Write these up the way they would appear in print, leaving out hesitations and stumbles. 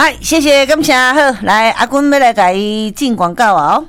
哎，谢谢，感谢。好，来，阿君要来给伊进广告哦。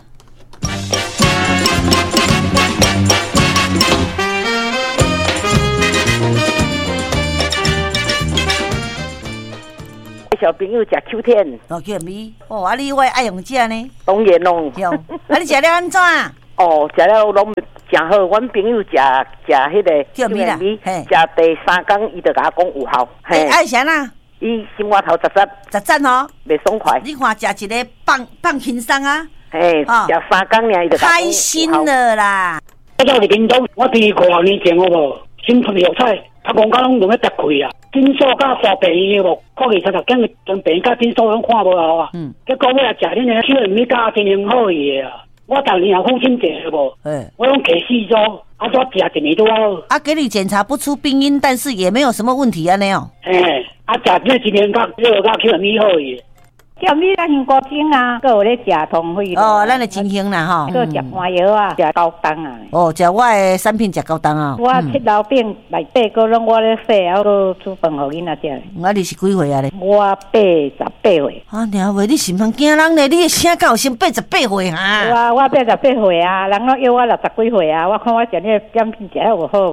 小朋友吃 Q10， 哦 Q10，哦，啊，你我爱用这呢？ 当然咯。 用，啊，你食了安怎？ 哦，食了拢真好。阮朋友食迄个 Q10啦， 食第3天，伊就甲我讲有效。 嘿，爱啥啦？ 伊心肝头实赞哦， 袂爽快。 你看食一个放轻松啊！ 嘿，食3天尔，伊就开心了啦。 我叫李金东，我第5年前好无，心特别有彩，他讲甲拢用咧搭开啊，诊所甲大病院无，看医生就讲将病甲诊所拢看无好啊。结果我来食恁个Q10加真很好个啊，我逐年也付钱者无，我拢摕4组，啊，再食1年都好。 啊，给你检查不出病因，但是也没有什么问题啊，那样。 嘿，啊，食这1年甲Q10好个。 Q10咱香菇精啊，佮有咧食通肺。 哦，咱的真香啦吼。 佮食肝药啊，食高当啊。 哦，食我的产品食高当啊。 我7老病内底佮拢我咧洗，还佮煮饭互囡仔食。 啊，你是几岁啊咧？ 我88岁。 啊，娘喂，你是毋通惊人咧？你的声敢有先88岁哈？ 我88岁啊，人拢约我60几岁啊，我看我食你的产品食得有好。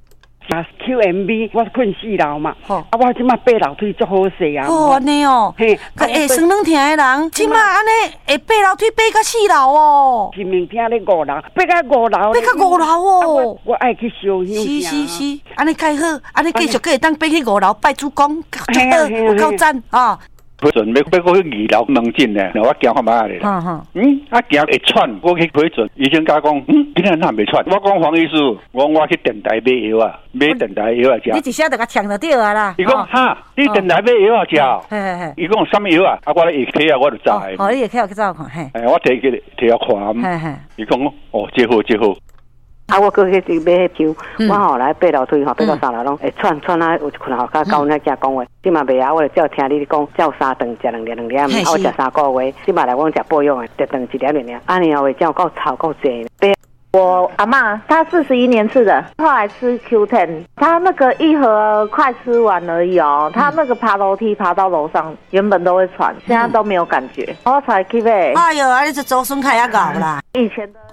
QMB 我困4楼嘛，啊我即马8楼腿足好势啊。 哦，安尼哦，嘿，会酸软疼的人，即马安尼会8楼腿爬到4楼哦。 是明天咧5楼，爬到5楼。 爬到5楼哦。 我爱去烧香。 是，安尼介好，安尼继续可以当爬去5楼拜主公，足好，有够赞啊！ 批准要过去2楼门诊呢，我惊看嘛咧。啊行会喘，我去批准，医生甲我讲，今仔哪袂喘？我讲黄医师，我去电台买药啊，买电台药啊食。 你一下就甲呛到对啊啦。 伊讲哈，你电台买药啊食？伊讲什么药啊？啊，我咧下起啊，我就知。 哦，你下起我去找看，嘿。 我摕去看，伊讲哦，这好。 啊，我过去买迄酒，我吼来8楼推吼，爬到3楼拢会喘啊，有一困吼，甲教阮遐讲话，即嘛袂啊，我就照听你讲，照3顿食2点，我食3个月，即嘛来我食保养的，一顿1点2。安尼后会叫够吵够济。 我阿嬷她41年次的，后来吃 Q10，她那个1盒快吃完而已哦，她那个爬楼梯爬到楼上，原本都会喘，现在都没有感觉。我才去买。 哎呦，啊你这周孙开也搞啦！ 以前的。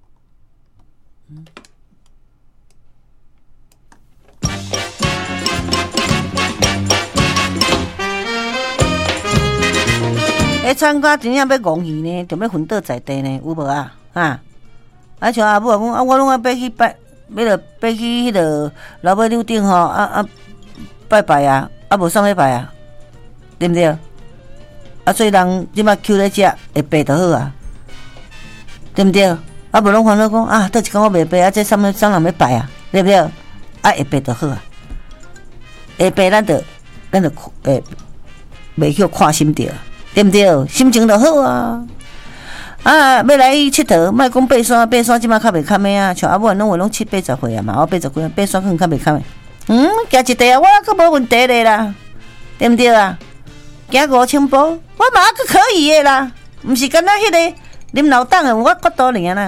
川哥真正要戆去呢，就要昏倒在地呢，有无啊？啊！啊像阿母讲，啊我拢要爬去拜，要着爬去迄个老尾柳顶吼，拜拜啊，啊无啥要拜啊，对不对？啊所以人即马求咧食会拜就好啊，对不对？啊无拢烦恼讲啊，倒一工我袂拜啊，这啥人要拜啊，对不对？啊会拜就好啊，会拜咱就袂去看心着。对不对？心情就好啊！啊，要来佚佗，莫讲爬山，即马较袂堪的啊！像阿母拢话拢70、80岁啊嘛，我80岁，爬山可能较袂堪的。行一地啊，我可无问题咧啦，对不对啊？行5000步，我嘛还可以的啦，毋是干那迄个啉老党的，我骨头尔啦。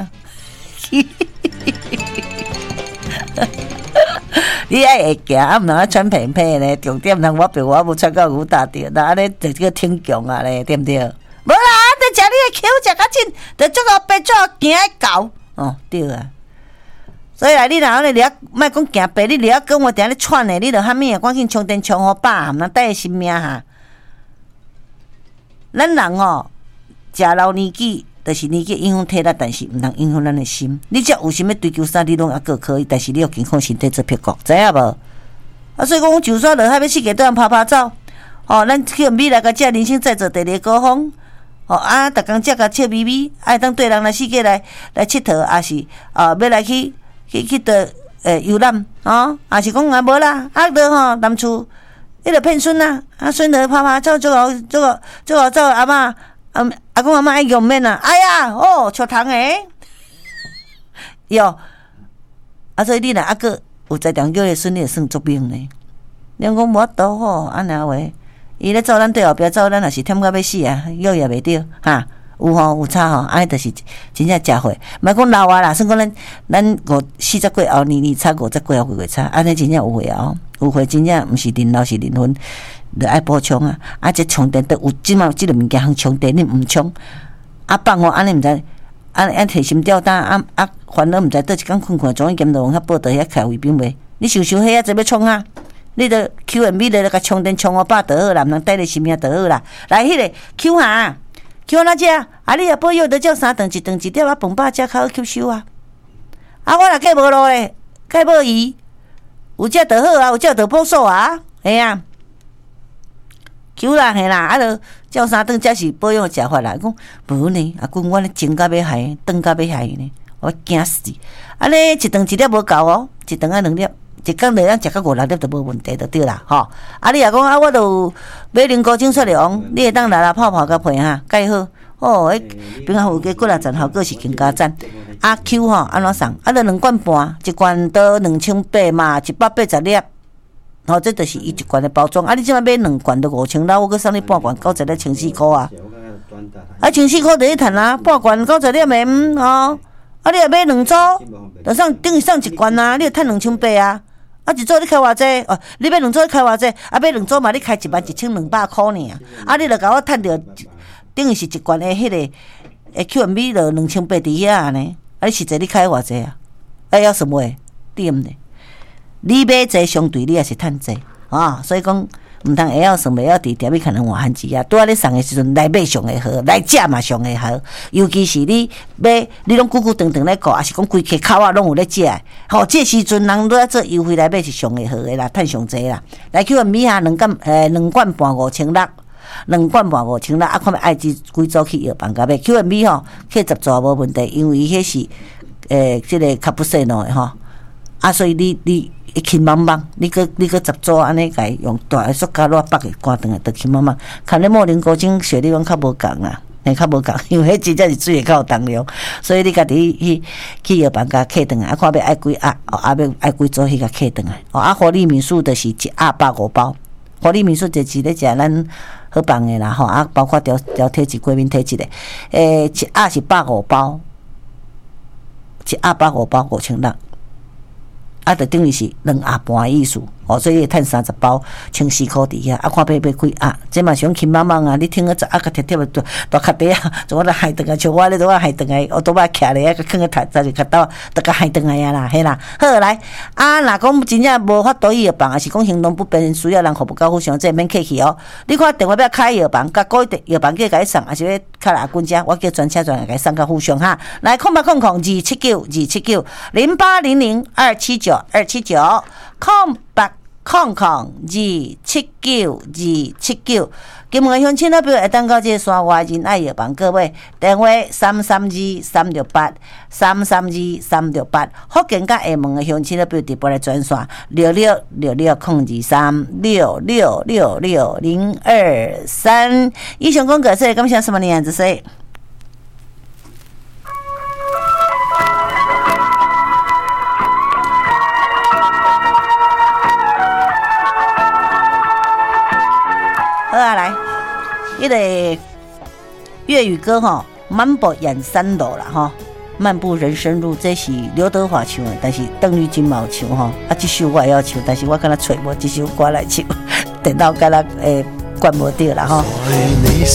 你爱会行，啊，毋通爱穿平平咧。重点通我别我无穿到牛大着，那安尼就叫挺强啊咧，对不对？无啦，得食你的 Q 食较紧，得足够爬，足够行爱搞。哦，对啊。所以啊，你若安尼了，莫讲行爬，你了跟我定咧喘的，你着喊物啊？赶紧充电充好饱，毋通带性命哈。咱人哦，食老年纪。就是年纪影响体力，但是毋通影响咱的心。你只有想要追求啥，你拢还个可以，但是你要健康身体做撇角，知影无？啊，所以讲就算落海要世界都通拍走，哦，咱去美来甲遮人生再做第二高峰，哦啊，逐工遮甲笑眯眯，爱当对人来世界来佚佗，也是要来去倒游览，哦，也是讲啊无啦，啊着吼南厝，迄个骗孙啊，啊孙着拍走，最后走阿嬷。阿公阿嬷爱用面啊！哎呀，哦，笑糖诶，哟！啊，所以你若阿个有在长叫的孙，你会算足命呢。你讲无法度吼，安那话，伊咧走咱对后壁走，咱也是忝到要死啊，药也袂着哈。有吼有差吼，安尼就是真正诚会。莫讲老啊啦，算讲咱40过后年差，50过后月差，安尼真正有会哦。有会真正毋是人老是灵魂。 就爱补充啊！啊，这充电都有即嘛，即个物件通充电，你毋充啊放安尼毋知，提心吊胆烦恼毋知倒一工困总检到往遐报道遐开卫兵袂？你想遐才要创啊？你着 QMB 咧甲充电充500就好啦，毋通带咧性命就好啦。来，迄个 Q 哈 ，Q 哪只？啊，你若保佑得照3顿1顿1点饭饱才较好吸收啊！啊，我若计无路咧，计无伊，有只就好啊，有只就保守啊，嘿啊。Q 啦，嘿啦，啊，着照3顿才是保养食法啦。讲无呢，啊，阮我咧静甲要害，顿甲要害呢，我惊死！安尼1顿1粒无够哦，1顿2粒。一工就咱食到5、6粒就无问题就对啦，吼！啊，你若讲啊，我著买灵菇精出来你会当来泡甲配哈，介好哦。平衡有加骨力赞效果是更加赞。阿 Q 吼，安怎送？啊，著2罐半，一罐都2800嘛，180粒。吼，这就是伊一罐的包装。啊，你即摆买2罐都5000啦，我搁送你半罐90粒，1400块啊。啊，1400块就去趁啊，半罐90粒的吼。啊，你若买2组，就等于送1罐啊，你就趁2800啊。啊，一组你开偌济？哦，你买2组你开偌济？啊，买2组嘛，你开11200块尔。啊，你著甲我趁着，等于是1罐的迄个QMB 就2800伫遐安尼。啊，你实际你开偌济啊？啊，要什么诶？对毋对？你买济相对你也是趁济啊，所以讲毋通会晓算袂晓伫店里可能换番薯啊。拄仔你送诶时阵来买上会好，来食嘛上会好。尤其是你买你拢久久长长咧顾，还是讲规溪口啊拢有咧食。吼，这时阵人都要做优惠来买是上会好诶啦，趁上济啦。来 QMB 哈2罐半5000，2罐半5000啊，看要爱几组去药房甲买 QMB 吼，去10组无问题，因为迄是即个卡布西诺诶吼。啊，所以你轻茫茫，你个10组安尼甲用大个塑胶袋绑个关断个，就轻茫茫。看你莫灵菇精血你讲较无共啦，较无共，因为迄真正是水会较有重量，所以你家己去药房甲客断啊，看要爱几压，要爱几组迄个客断啊。啊，活力民宿就是1压150包，活力民宿就是咧食咱好棒个啦吼，啊，包括调体质、过敏体质的，1压是150包，1压150包5000人。啊，就等于是2压半意思，哦，所以会趁30包，1400块伫遐，啊，看买几压，这嘛是讲轻茫茫啊，你听个10压个贴贴的大壳底啊，做我来害顿啊，像我咧做我害顿啊，我都把徛咧，啊，囥个头就壳刀，都甲害顿啊呀啦，嘿啦，好来，啊，若讲真正无法度去药房，还是讲行动不便，需要人服务到互相，这免客气哦。你看电话要开药房，甲各药房叫甲伊送，还是要开来滚遮，我叫专车专来甲伊送到互相哈。来，0800279279 0800279279。279，金门乡亲那边会当到这个山外仁爱药房各位，电话332-368，332-368。福建甲厦门的乡亲那边直播来专线6666-026660223。以上讲过，这感谢什么样子说？好啊，来，迄个粤语歌吼，漫步远山路啦吼，漫步人生路，这是刘德华唱的，但是邓丽君冇唱吼。啊，这首我也要唱，但是我敢若找无这首歌来唱，电脑敢若管无着啦吼。在你